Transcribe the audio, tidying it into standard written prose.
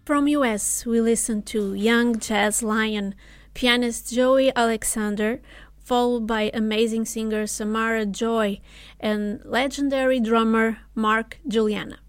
From US, we listen to young jazz lion pianist Joey Alexander, followed by amazing singer Samara Joy and legendary drummer Mark Juliana.